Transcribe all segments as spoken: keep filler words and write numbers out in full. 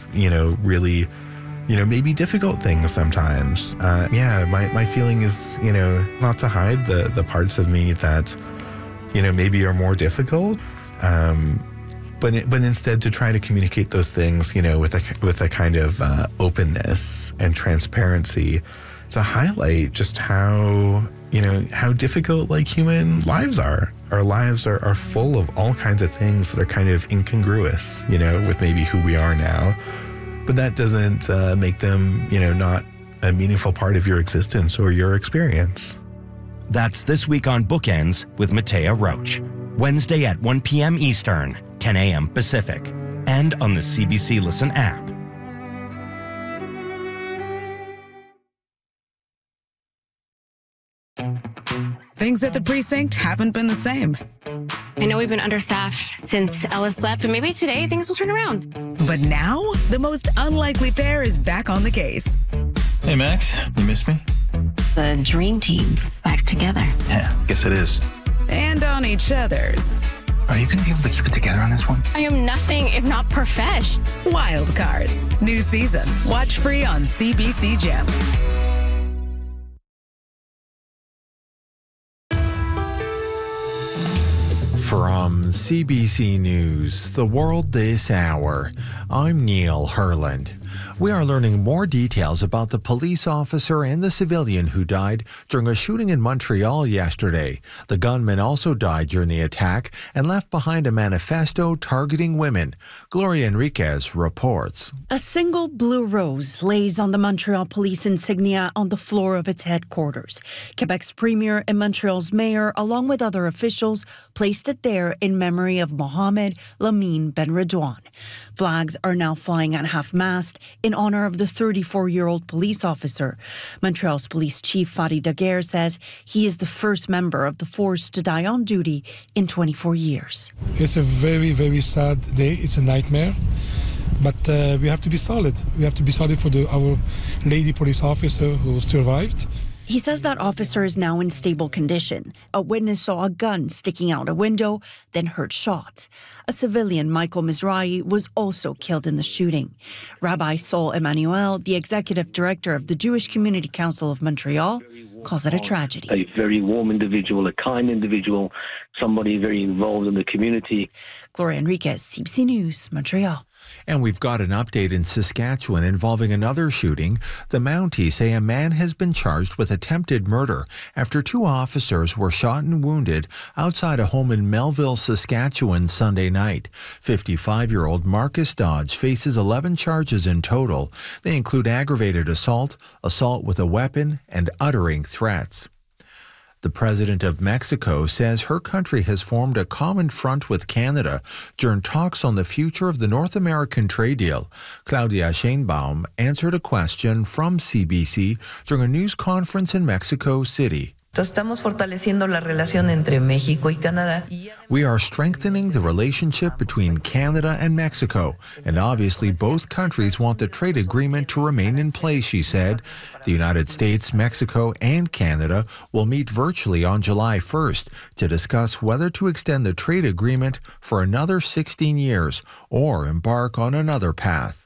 you know, really, you know, maybe difficult things sometimes. Uh, yeah, my, my feeling is, you know, not to hide the, the parts of me that, you know, maybe are more difficult, um, but but instead to try to communicate those things, you know, with a, with a kind of uh, openness and transparency to highlight just how, you know, how difficult like human lives are. Our lives are, are full of all kinds of things that are kind of incongruous, you know, with maybe who we are now. But that doesn't uh, make them, you know, not a meaningful part of your existence or your experience. That's This Week on Bookends with Matea Roach. Wednesday at one p.m. Eastern, ten a.m. Pacific, and on the C B C Listen app. Things at the precinct haven't been the same. I know we've been understaffed since Ellis left, but maybe today things will turn around. But now, the most unlikely pair is back on the case. Hey, Max, you miss me? The dream team is back together. Yeah, guess it is. And on each other's. Are you going to be able to keep it together on this one? I am nothing if not profesh. Wild Cards. New season. Watch free on C B C Gem. From C B C News, The World This Hour, I'm Neil Herland. We are learning more details about the police officer and the civilian who died during a shooting in Montreal yesterday. The gunman also died during the attack and left behind a manifesto targeting women. Gloria Enriquez reports. A single blue rose lays on the Montreal police insignia on the floor of its headquarters. Quebec's premier and Montreal's mayor, along with other officials, placed it there in memory of Mohamed Lamine Benredouane. Flags are now flying at half-mast in honor of the thirty-four-year-old police officer. Montreal's police chief Fadi Daguerre says he is the first member of the force to die on duty in twenty-four years. It's a very, very sad day. It's a nightmare. But uh, we have to be solid. We have to be solid for the, our lady police officer who survived. He says that officer is now in stable condition. A witness saw a gun sticking out a window, then heard shots. A civilian, Michael Mizrahi, was also killed in the shooting. Rabbi Sol Emmanuel, the executive director of the Jewish Community Council of Montreal, calls it a tragedy. A very warm individual, a kind individual, somebody very involved in the community. Gloria Enriquez, C B C News, Montreal. And we've got an update in Saskatchewan involving another shooting. The Mounties say a man has been charged with attempted murder after two officers were shot and wounded outside a home in Melville, Saskatchewan Sunday night. fifty-five-year-old Marcus Dodge faces eleven charges in total. They include aggravated assault, assault with a weapon, and uttering threats. The president of Mexico says her country has formed a common front with Canada during talks on the future of the North American trade deal. Claudia Sheinbaum answered a question from C B C during a news conference in Mexico City. Estamos fortaleciendo la relación entre México y Canadá. We are strengthening the relationship between Canada and Mexico, and obviously both countries want the trade agreement to remain in place, she said. The United States, Mexico, and Canada will meet virtually on July first to discuss whether to extend the trade agreement for another sixteen years or embark on another path.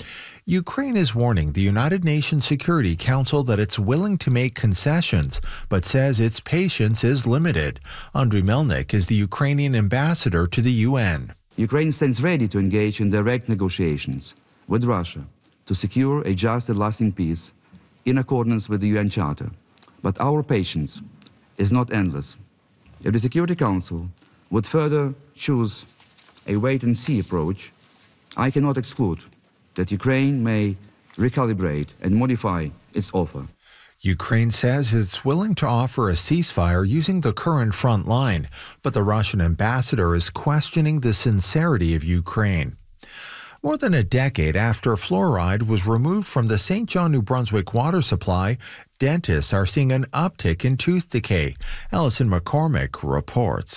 Ukraine is warning the United Nations Security Council that it's willing to make concessions, but says its patience is limited. Andriy Melnik is the Ukrainian ambassador to the U N. Ukraine stands ready to engage in direct negotiations with Russia to secure a just and lasting peace in accordance with the U N Charter. But our patience is not endless. If the Security Council would further choose a wait-and-see approach, I cannot exclude that Ukraine may recalibrate and modify its offer. Ukraine says it's willing to offer a ceasefire using the current front line, but the Russian ambassador is questioning the sincerity of Ukraine. More than a decade after fluoride was removed from the Saint John, New Brunswick water supply, dentists are seeing an uptick in tooth decay. Alison McCormick reports.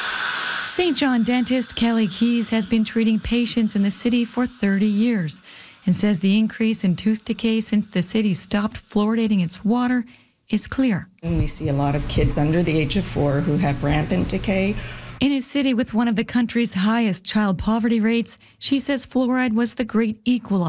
Saint John dentist Kelly Keys has been treating patients in the city for thirty years and says the increase in tooth decay since the city stopped fluoridating its water is clear. We see a lot of kids under the age of four who have rampant decay. In a city with one of the country's highest child poverty rates, she says fluoride was the great equalizer.